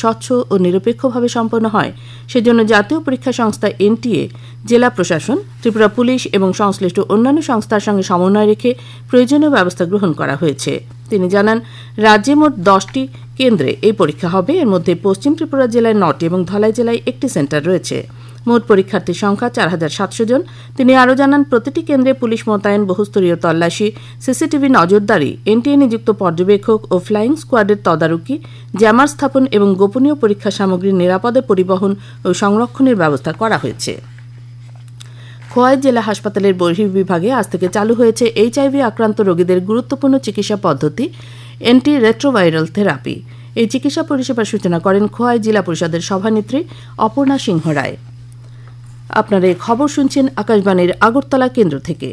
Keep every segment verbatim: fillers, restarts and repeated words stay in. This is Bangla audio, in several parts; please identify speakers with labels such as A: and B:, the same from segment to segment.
A: স্বচ্ছ ও নিরপেক্ষভাবে সম্পন্ন হয় সেজন্য জাতীয় পরীক্ষা সংস্থা এনটিএ, জেলা প্রশাসন, ত্রিপুরা পুলিশ এবং সংশ্লিষ্ট অন্যান্য সংস্থার সঙ্গে সমন্বয় রেখে প্রয়োজনীয় ব্যবস্থা গ্রহণ করা হয়েছে। তিনি জানান, রাজ্যে মোট দশটি কেন্দ্রে এই পরীক্ষা হবে। এর মধ্যে পশ্চিম ত্রিপুরা জেলায় নটি এবং ধলাই জেলায় একটি সেন্টার রয়েছে। মোট পরীক্ষার্থীর সংখ্যা চার হাজার সাতশো জন। তিনি আরও জানান, প্রতিটি কেন্দ্রে পুলিশ মোতায়েন, বহুস্তরীয় তল্লাশি, সিসিটিভি নজরদারি, এনটিএ নিযুক্ত পর্যবেক্ষক ও ফ্লাইং স্কোয়াডের তদারকি, জ্যামার স্থাপন এবং গোপনীয় পরীক্ষা সামগ্রীর নিরাপদে পরিবহন ও সংরক্ষণের ব্যবস্থা করা হয়েছে। খোয়াই জেলা হাসপাতালের বহির্বিভাগে আজ থেকে চালু হয়েছে এইচআইভি আক্রান্ত রোগীদের গুরুত্বপূর্ণ চিকিৎসা পদ্ধতি অ্যান্টি রেট্রোভাইরাল থেরাপি। এই চিকিৎসা পরিষেবার সূচনা করেন খোয়াই জেলা পরিষদের সভানেত্রী অপর্ণা সিংহ রায়। আপনারা এই খবর শুনছেন আকাশবাণীর আগরতলা কেন্দ্র থেকে।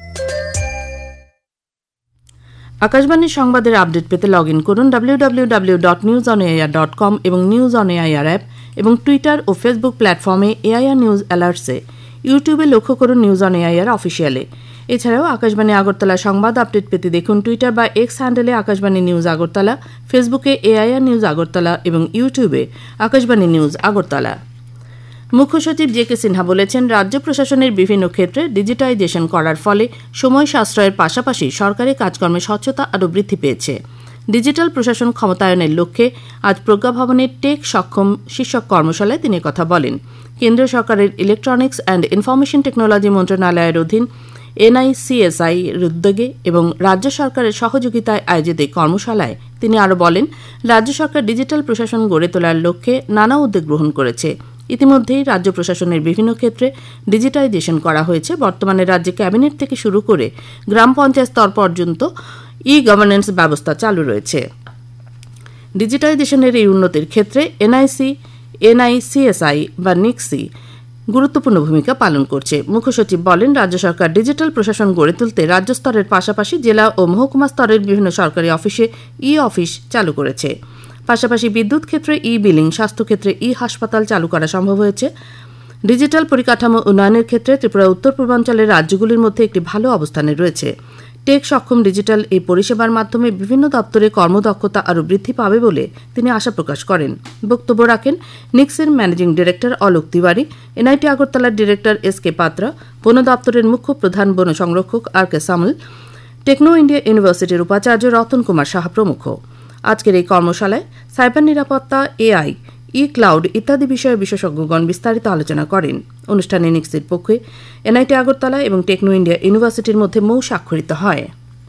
A: আকাশবাণীর সংবাদের আপডেট পেতে লগ ইন করুন W W W dot news on AIR dot com এবং নিউজ অন এআইআর অ্যাপ এবং টুইটার ও ফেসবুক প্ল্যাটফর্মে এআইআর নিউজ অ্যালার্টসে। ইউটিউবে লক্ষ্য করুন নিউজ অন এআইআর অফিসিয়ালে। এছাড়াও আকাশবাণী আগরতলা সংবাদ আপডেট পেতে দেখুন টুইটার বা এক্স হ্যান্ডেলে আকাশবাণী নিউজ আগরতলা, ফেসবুকে এআইআর নিউজ আগরতলা এবং ইউটিউবে আকাশবাণী নিউজ আগরতলা। মুখ্য সচিব জে কে সিনহা বলেছেন, রাজ্য প্রশাসনের বিভিন্ন ক্ষেত্রে ডিজিটাইজেশন করার ফলে সময় সাশ্রয়ের পাশাপাশি সরকারি কাজকর্মে স্বচ্ছতা আরও বৃদ্ধি পেয়েছে। ডিজিটাল প্রশাসন ক্ষমতায়নের লক্ষ্যে আজ প্রজ্ঞা ভবনের টেক সক্ষম শীর্ষক কর্মশালায় তিনি কথা বলেন। কেন্দ্রীয় সরকারের ইলেকট্রনিক্স অ্যান্ড ইনফরমেশন টেকনোলজি মন্ত্রণালয়ের অধীন এনআইসিএসআই এর উদ্যোগে এবং রাজ্য সরকারের সহযোগিতায় আয়োজিত এই কর্মশালায় তিনি আরও বলেন, রাজ্য সরকার ডিজিটাল প্রশাসন গড়ে তোলার লক্ষ্যে নানা উদ্যোগ গ্রহণ করেছে। ইতিমধ্যেই রাজ্য প্রশাসনের বিভিন্ন ক্ষেত্রে ডিজিটাইজেশন করা হয়েছে। বর্তমানে রাজ্যে ক্যাবিনেট থেকে শুরু করে গ্রাম পঞ্চায়েত স্তর পর্যন্ত ই গভর্নেন্স ব্যবস্থা চালু রয়েছে। ডিজিটাইজেশনের এই উন্নতির ক্ষেত্রে এনআইসি এনআইসিএসআই বা নিক্সি গুরুত্বপূর্ণ ভূমিকা পালন করছে। মুখ্য সচিব বলেন, রাজ্য সরকার ডিজিটাল প্রশাসন গড়ে তুলতে রাজ্য স্তরের পাশাপাশি জেলা ও মহকুমা স্তরের বিভিন্ন সরকারি অফিসে ই অফিস চালু করেছে। পাশাপাশি বিদ্যুৎ ক্ষেত্রে ই বিলিং, স্বাস্থ্যক্ষেত্রে ই হাসপাতাল চালু করা সম্ভব হয়েছে। ডিজিটাল পরিকাঠামো উন্নয়নের ক্ষেত্রে ত্রিপুরা উত্তর পূর্বাঞ্চলের রাজ্যগুলির মধ্যে একটি ভালো অবস্থানে রয়েছে। টেক সক্ষম ডিজিটাল এই পরিষেবার মাধ্যমে বিভিন্ন দপ্তরে কর্মদক্ষতা আরও বৃদ্ধি পাবে বলে তিনি আশা প্রকাশ করেন। বক্তব্য রাখেন নিক্সের managing director Alok Tiwari, NIT আগরতলার ডিরেক্টর এস কে পাত্রা, বন দপ্তরের মুখ্য প্রধান বন সংরক্ষক আর কে সামল, টেকনো ইন্ডিয়া ইউনিভার্সিটির উপাচার্য রতন কুমার সাহা প্রমুখ। আজকের এই কর্মশালায় সাইবার নিরাপত্তা, এআই, ই ক্লাউড ইত্যাদি বিষয়ে বিশেষজ্ঞগণ বিস্তারিত আলোচনা করেন। অনুষ্ঠানে নিক্সের পক্ষে এনআইটি আগরতলা এবং টেকনো ইন্ডিয়া ইউনিভার্সিটির মধ্যে মৌ স্বাক্ষরিত হয়।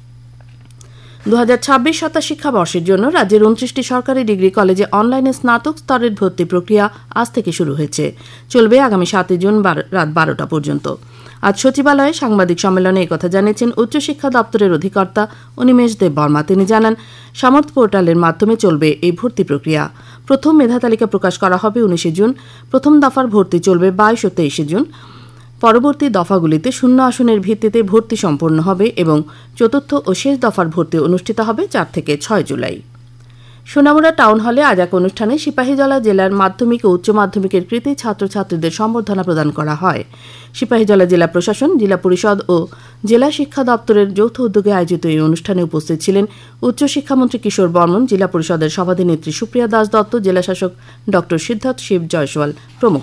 A: দু হাজার ছাব্বিশ সাতাশ শিক্ষাবর্ষের জন্য রাজ্যের উনত্রিশটি সরকারি ডিগ্রি কলেজে অনলাইনে স্নাতক স্তরের ভর্তি প্রক্রিয়া আজ থেকে শুরু হয়েছে। চলবে আগামী সাতই জুন রাত বারোটা পর্যন্ত। আজ সচিবালয়ে সাংবাদিক সম্মেলনে একথা জানিয়েছেন উচ্চশিক্ষা দপ্তরের অধিকর্তা অনিমেষ দেব বর্মা। তিনি জানান, সামর্থ পোর্টালের মাধ্যমে চলবে এই ভর্তি প্রক্রিয়া। প্রথম মেধা তালিকা প্রকাশ করা হবে উনিশে জুন। প্রথম দফার ভর্তি চলবে বাইশ ও তেইশে জুন। পরবর্তী দফাগুলিতে শূন্য আসনের ভিত্তিতে ভর্তি সম্পন্ন হবে এবং চতুর্থ ও শেষ দফার ভর্তি অনুষ্ঠিত হবে চার থেকে ছয় জুলাই। সোনামুড়া টাউন হলে আজ এক অনুষ্ঠানে সিপাহীজলা জেলার মাধ্যমিক ও উচ্চ মাধ্যমিকের কৃতী ছাত্রছাত্রীদের সম্বর্ধনা প্রদান করা হয়। সিপাহীজলা জেলা প্রশাসন, জেলা পরিষদ ও জেলা শিক্ষা দপ্তরের যৌথ উদ্যোগে আয়োজিত এই অনুষ্ঠানে উপস্থিত ছিলেন উচ্চশিক্ষামন্ত্রী কিশোর বর্মন, জেলা পরিষদের সভাধিনেত্রী সুপ্রিয়া দাস দত্ত, জেলাশাসক ড সিদ্ধার্থ শিব জয়সওয়াল প্রমুখ।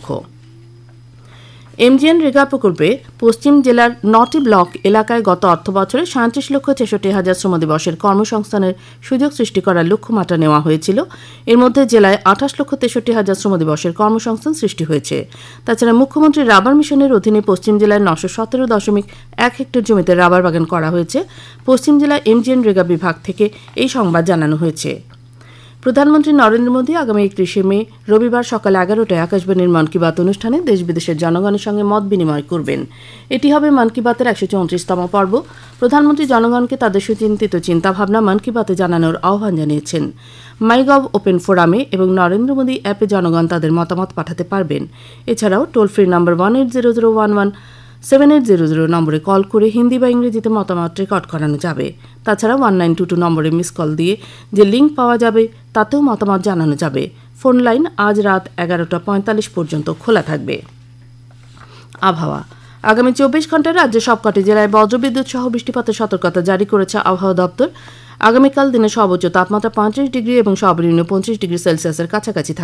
A: এমজিএন রেগা প্রকল্পে পশ্চিম জেলার নটি ব্লক এলাকায় গত অর্থবছরে সাঁত্রিশ লক্ষ ছেষট্টি হাজার শ্রম দিবসের কর্মসংস্থানের সুযোগ সৃষ্টি করার লক্ষ্যমাত্রা নেওয়া হয়েছিল। এর মধ্যে জেলায় আঠাশ লক্ষ তেষট্টি হাজার শ্রম দিবসের কর্মসংস্থান সৃষ্টি হয়েছে। তাছাড়া মুখ্যমন্ত্রী রাবার মিশনের অধীনে পশ্চিম জেলায় নশো সতেরো দশমিক এক হেক্টর জমিতে রাবার বাগান করা হয়েছে। পশ্চিম জেলা এমজিএন রেগা বিভাগ থেকে এই সংবাদ জানানো হয়েছে। প্রধানমন্ত্রী নরেন্দ্র মোদী আগামী একত্রিশে মে রবিবার সকাল এগারোটায় আকাশবাণীর মন কি বাত অনুষ্ঠানে দেশ বিদেশের জনগণের সঙ্গে মত বিনিময় করবেন। এটি হবে মন কি বাতের একশো চৌত্রিশতম পর্ব। প্রধানমন্ত্রী জনগণকে তাদের সুচিন্তিত চিন্তাভাবনা মন কি বাতে জানানোর আহ্বান জানিয়েছেন। মাইগভ ওপেন ফোরামে এবং নরেন্দ্র মোদী অ্যাপে জনগণ তাদের মতামত পাঠাতে পারবেন। এছাড়াও toll free number one eight zero zero one one seven eight zero zero নম্বরে কল করে হিন্দি বা ইংরেজিতে মতামত রেকর্ড করানো যাবে। তাছাড়া ওয়ান নাইন টু টু নম্বরে মিস কল দিয়ে যে লিঙ্ক পাওয়া যাবে তাতেও মতামত জানানো যাবে। ফোন লাইন আজ রাত এগারোটা পঁয়তাল্লিশ পর্যন্ত খোলা থাকবে। আবহাওয়া, আগামী চব্বিশ ঘন্টায় রাজ্যের সবকটি জেলায় বজ্রবিদ্যুৎ সহ বৃষ্টিপাতের সতর্কতা জারি করেছে আবহাওয়া দপ্তর। আগামীকাল দিনে সর্বোচ্চ তাপমাত্রা পঁয়ত্রিশ ডিগ্রি এবং সর্বনিম্ন পঁচিশ ডিগ্রি সেলসিয়াসের কাছাকাছি থাকবে।